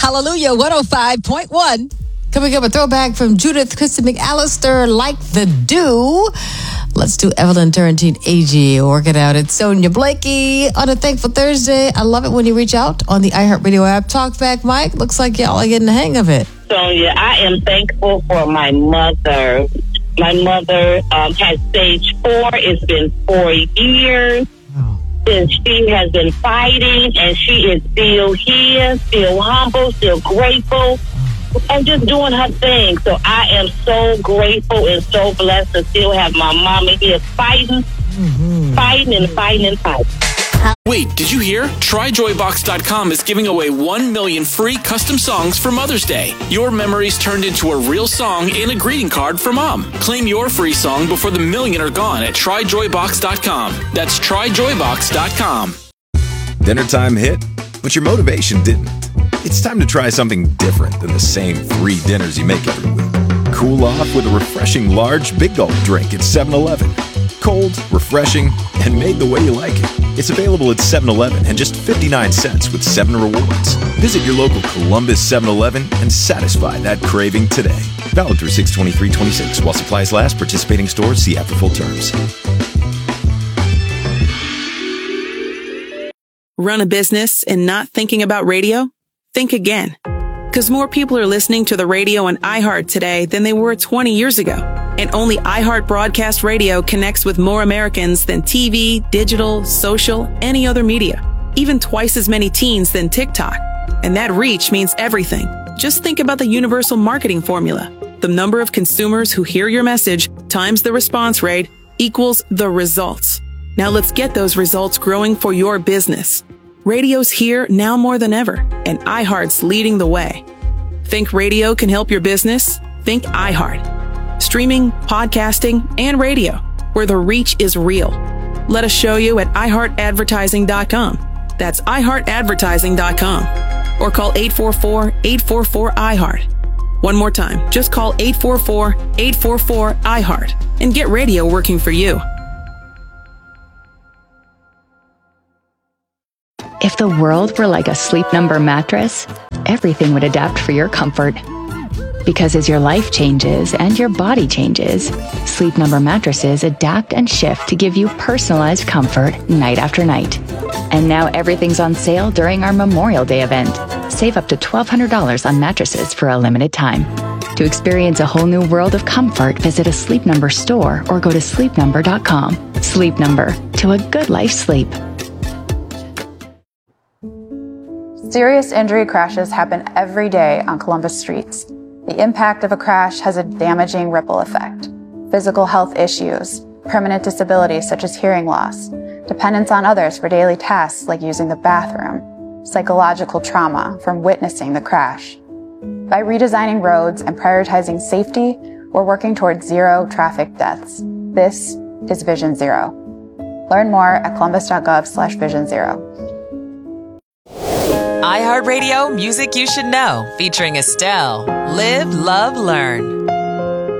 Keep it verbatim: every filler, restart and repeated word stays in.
Hallelujah one oh five point one. Coming up, a throwback from Judith Kristen McAllister, Like the Dew. Let's do Evelyn Turrentine Agee. Work it out. It's Sonia Blakey on a Thankful Thursday. I love it when you reach out on the iHeartRadio app. Talk back, Mike. Looks like y'all are getting the hang of it. Sonia, I am thankful for my mother. My mother um, has stage four. It's been four years. And she has been fighting, and she is still here, still humble, still grateful, and just doing her thing. So I am so grateful and so blessed to still have my mama here fighting, mm-hmm. fighting and fighting and fighting. Wait, did you hear? Try Joy Box dot com is giving away one million free custom songs for Mother's Day. Your memories turned into a real song and a greeting card for Mom. Claim your free song before the million are gone at Try Joy Box dot com. That's Try Joy Box dot com. Dinner time hit, but your motivation didn't. It's time to try something different than the same three dinners you make every week. Cool off with a refreshing large Big Gulp drink at seven eleven. Cold, refreshing, and made the way you like it. It's available at seven eleven and just fifty-nine cents with seven rewards. Visit your local Columbus seven eleven and satisfy that craving today. Valid through six twenty-three twenty-six while supplies last. Participating stores, see app for full terms. Run a business and not thinking about radio? Think again. Because more people are listening to the radio on iHeart today than they were twenty years ago. And only iHeart Broadcast Radio connects with more Americans than T V, digital, social, any other media. Even twice as many teens than TikTok. And that reach means everything. Just think about the universal marketing formula. The number of consumers who hear your message times the response rate equals the results. Now let's get those results growing for your business. Radio's here now more than ever, and iHeart's leading the way. Think radio can help your business? Think iHeart. Streaming, podcasting, and radio, where the reach is real. Let us show you at i heart advertising dot com. That's i heart advertising dot com. Or call eight four four, eight four four, I heart. One more time, just call eight four four, eight four four, I heart and get radio working for you. If the world were like a Sleep Number mattress, everything would adapt for your comfort. Because as your life changes and your body changes, Sleep Number mattresses adapt and shift to give you personalized comfort night after night. And now everything's on sale during our Memorial Day event. Save up to twelve hundred dollars on mattresses for a limited time. To experience a whole new world of comfort, visit a Sleep Number store or go to sleep number dot com. Sleep Number, to a good life sleep. Serious injury crashes happen every day on Columbus streets. The impact of a crash has a damaging ripple effect. Physical health issues, permanent disabilities such as hearing loss, dependence on others for daily tasks like using the bathroom, psychological trauma from witnessing the crash. By redesigning roads and prioritizing safety, we're working towards zero traffic deaths. This is Vision Zero. Learn more at columbus.gov slash vision zero. iHeartRadio Music You Should Know, featuring Estelle. Live, love, learn.